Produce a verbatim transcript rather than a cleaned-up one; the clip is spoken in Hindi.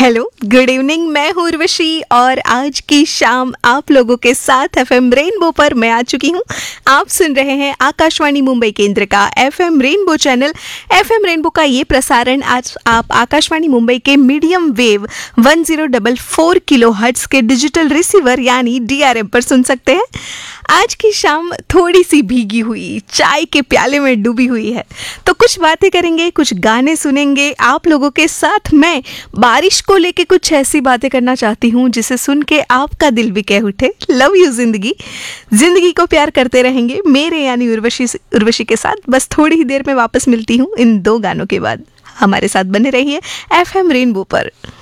Hello, good evening. मैं हूँ उर्वशी और आज की शाम आप लोगों के साथ एफएम रेनबो पर मैं आ चुकी हूँ। आप सुन रहे हैं आकाशवाणी मुंबई केंद्र का FM rainbow channel. FM rainbow का ये प्रसारण आज आप आकाशवाणी मुंबई के medium wave one zero four four kilo hertz के डिजिटल रिसीवर यानी डीआरएम पर सुन सकते हैं। आज की शाम थोड़ी सी भीगी हुई, चाय के प्याले में डूबी हुई है, तो कुछ बातें करेंगे, कुछ गाने सुनेंगे आप लोगों के साथ। मैं बारिश को लेके कुछ ऐसी बातें करना चाहती हूँ जिसे सुन के आपका दिल भी कह उठे, लव यू जिंदगी। जिंदगी को प्यार करते रहेंगे मेरे यानी उर्वशी उर्वशी के साथ। बस थोड़ी ही देर में वापस मिलती हूँ इन दो गानों के बाद। हमारे साथ बने रहिए एफएम रेनबो पर।